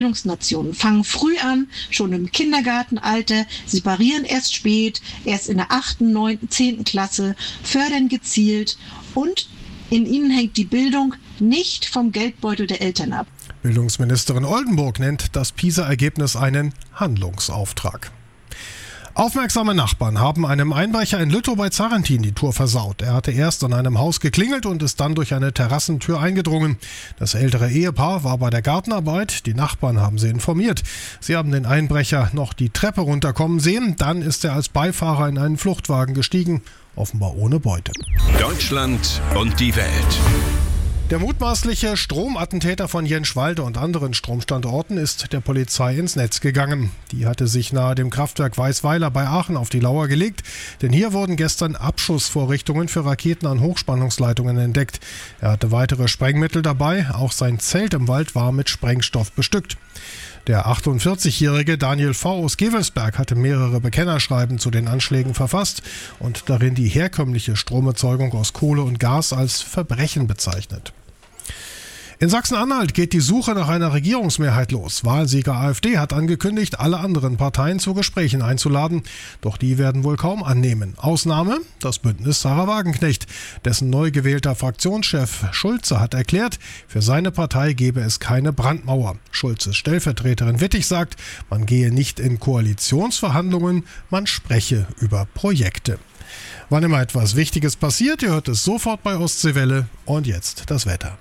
Bildungsnationen fangen früh an, schon im Kindergartenalter, sie parieren erst spät, erst in der 8., 9., 10. Klasse, fördern gezielt und in ihnen hängt die Bildung nicht vom Geldbeutel der Eltern ab. Bildungsministerin Oldenburg nennt das PISA-Ergebnis einen Handlungsauftrag. Aufmerksame Nachbarn haben einem Einbrecher in Lüttow bei Zarrentin die Tour versaut. Er hatte erst an einem Haus geklingelt und ist dann durch eine Terrassentür eingedrungen. Das ältere Ehepaar war bei der Gartenarbeit. Die Nachbarn haben sie informiert. Sie haben den Einbrecher noch die Treppe runterkommen sehen. Dann ist er als Beifahrer in einen Fluchtwagen gestiegen, offenbar ohne Beute. Deutschland und die Welt. Der mutmaßliche Stromattentäter von Jenschwalde und anderen Stromstandorten ist der Polizei ins Netz gegangen. Die hatte sich nahe dem Kraftwerk Weißweiler bei Aachen auf die Lauer gelegt, denn hier wurden gestern Abschussvorrichtungen für Raketen an Hochspannungsleitungen entdeckt. Er hatte weitere Sprengmittel dabei, auch sein Zelt im Wald war mit Sprengstoff bestückt. Der 48-jährige Daniel V. aus Gevelsberg hatte mehrere Bekennerschreiben zu den Anschlägen verfasst und darin die herkömmliche Stromerzeugung aus Kohle und Gas als Verbrechen bezeichnet. In Sachsen-Anhalt geht die Suche nach einer Regierungsmehrheit los. Wahlsieger AfD hat angekündigt, alle anderen Parteien zu Gesprächen einzuladen. Doch die werden wohl kaum annehmen. Ausnahme das Bündnis Sarah Wagenknecht. Dessen neu gewählter Fraktionschef Schulze hat erklärt, für seine Partei gebe es keine Brandmauer. Schulzes Stellvertreterin Wittig sagt, man gehe nicht in Koalitionsverhandlungen, man spreche über Projekte. Wann immer etwas Wichtiges passiert, ihr hört es sofort bei Ostseewelle. Und jetzt das Wetter.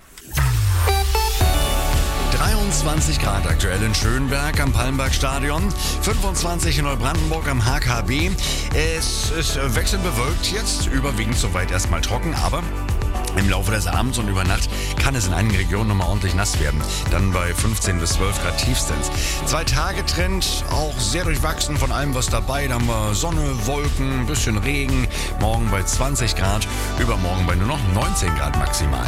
23 Grad aktuell in Schönberg am Palmbergstadion, 25 in Neubrandenburg am HKB. Es ist wechselnd bewölkt jetzt, überwiegend soweit erstmal trocken, aber im Laufe des Abends und über Nacht kann es in einigen Regionen nochmal ordentlich nass werden. Dann bei 15 bis 12 Grad tiefstens. 2-Tage-Trend, auch sehr durchwachsen von allem, was dabei. Da haben wir Sonne, Wolken, ein bisschen Regen. Morgen bei 20 Grad, übermorgen bei nur noch 19 Grad maximal.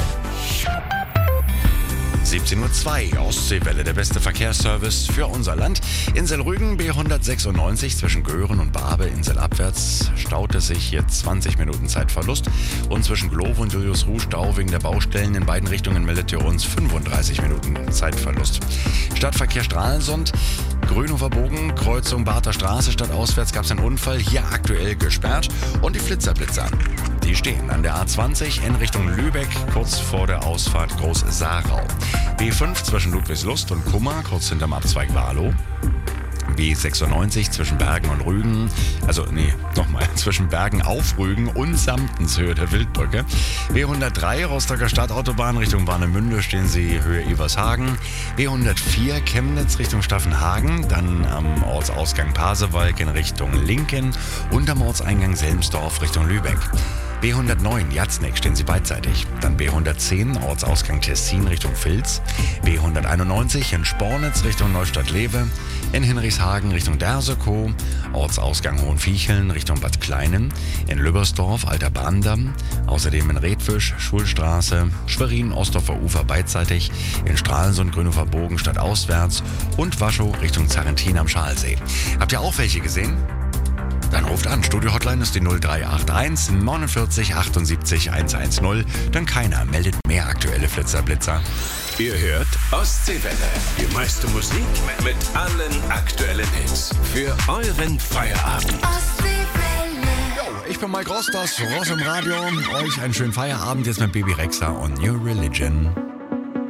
17:02 Uhr, Ostseewelle, der beste Verkehrsservice für unser Land. Insel-Rügen B196 zwischen Göhren und Barbe, inselabwärts, staut es sich hier 20 Minuten Zeitverlust. Und zwischen Glow und Julius-Ruh Stau wegen der Baustellen in beiden Richtungen meldet ihr uns 35 Minuten Zeitverlust. Stadtverkehr Stralsund, Grünhofer Bogen, Kreuzung Barther Straße, stadtauswärts gab es einen Unfall, hier aktuell gesperrt. Und die Flitzer, die stehen an der A20 in Richtung Lübeck, kurz vor der Ausfahrt Groß-Saarau. B5 zwischen Ludwigslust und Kummer, kurz hinterm Abzweig Wahlow. B96 zwischen Bergen und Rügen, zwischen Bergen auf Rügen und Samtens, Höhe der Wildbrücke. B103 Rostocker Stadtautobahn Richtung Warnemünde, stehen Sie Höhe Ebershagen. B104 Chemnitz Richtung Staffenhagen, dann am Ortsausgang Pasewalk in Richtung Linken und am Ortseingang Selmsdorf Richtung Lübeck. B109 Jatzneck stehen Sie beidseitig. Dann B110 Ortsausgang Tessin Richtung Vils. B191 in Spornitz Richtung Neustadt-Lewe. In Hinrichshagen Richtung Dersekow. Ortsausgang Hohenviecheln Richtung Bad Kleinen. In Lübbersdorf Alter Bahndamm. Außerdem in Redfisch Schulstraße. Schwerin Ostdorfer Ufer beidseitig. In Stralsund Grünhofer Bogen stadtauswärts. Und Waschow Richtung Zarrentin am Schalsee. Habt ihr auch welche gesehen? Dann ruft an. Studio-Hotline ist die 0381 49 78 110. Denn keiner meldet mehr aktuelle Flitzer-Blitzer. Ihr hört Ostseewelle. Die meiste Musik mit allen aktuellen Hits. Für euren Feierabend. Ostseewelle. Yo, ich bin Mike Ross, das Ross im Radio. Euch einen schönen Feierabend jetzt mit Baby Rexha und New Religion.